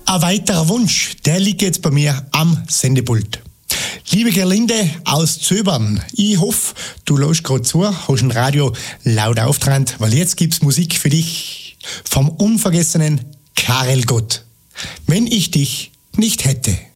Ein weiterer Wunsch, der liegt jetzt bei mir am Sendepult. Liebe Gerlinde aus Zöbern, ich hoffe, du lässt gerade zu, hast ein Radio laut aufgetrennt, weil jetzt gibt's Musik für dich vom unvergessenen Karel Gott. Wenn ich dich nicht hätte.